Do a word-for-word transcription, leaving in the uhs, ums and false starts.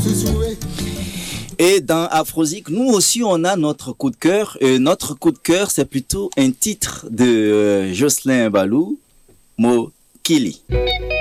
Et dans Afrozik, nous aussi, on a notre coup de cœur. Et notre coup de cœur, c'est plutôt un titre de euh, Jocelyn Balou, Mo Kili.